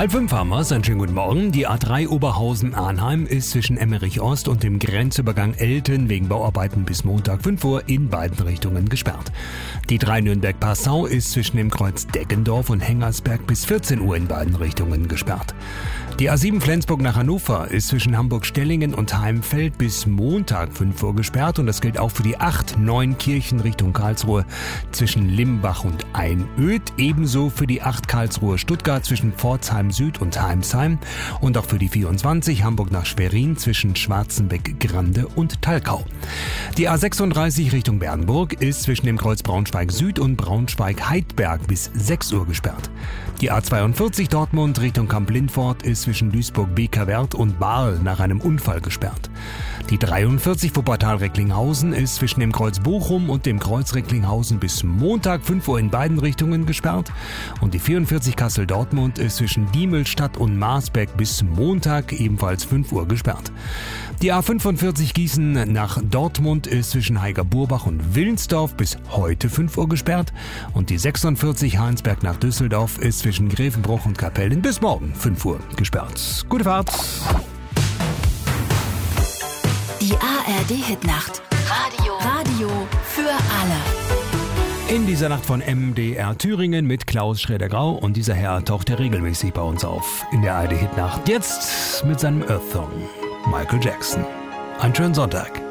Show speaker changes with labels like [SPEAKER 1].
[SPEAKER 1] 4:30 haben wir's. Einen schönen guten Morgen. Die A3 Oberhausen-Arnheim ist zwischen Emmerich Ost und dem Grenzübergang Elten wegen Bauarbeiten bis Montag 5 Uhr in beiden Richtungen gesperrt. Die 3 Nürnberg-Passau ist zwischen dem Kreuz Deggendorf und Hengersberg bis 14 Uhr in beiden Richtungen gesperrt. Die A7 Flensburg nach Hannover ist zwischen Hamburg-Stellingen und Heimfeld bis Montag 5 Uhr gesperrt und das gilt auch für die 8 Neunkirchen Richtung Karlsruhe zwischen Limbach und Einöd, ebenso für die 8 Karlsruhe-Stuttgart zwischen Pforzheim Süd und Heimsheim und auch für die 24 Hamburg nach Schwerin zwischen Schwarzenbeck-Grande und Talkau. Die A36 Richtung Bernburg ist zwischen dem Kreuz Braunschweig Süd und Braunschweig-Heidberg bis 6 Uhr gesperrt. Die A42 Dortmund Richtung Kamp-Lindfort ist zwischen Duisburg-Bekerwerth und Bahl nach einem Unfall gesperrt. Die 43 Wuppertal-Recklinghausen ist zwischen dem Kreuz Bochum und dem Kreuz Recklinghausen bis Montag 5 Uhr in beiden Richtungen gesperrt. Und die 44 Kassel-Dortmund ist zwischen Diemelstadt und Marsberg bis Montag ebenfalls 5 Uhr gesperrt. Die A45 Gießen nach Dortmund ist zwischen Heiger-Burbach und Willensdorf bis heute 5 Uhr gesperrt. Und die 46 Heinsberg nach Düsseldorf ist zwischen Grevenbruch und Kapellen bis morgen 5 Uhr gesperrt. Gute Fahrt!
[SPEAKER 2] Die ARD-Hitnacht. Radio für alle.
[SPEAKER 1] In dieser Nacht von MDR Thüringen mit Klaus Schrader-Grau und dieser Herr taucht ja regelmäßig bei uns auf in der ARD-Hitnacht. Jetzt mit seinem Earth Song, Michael Jackson. Einen schönen Sonntag.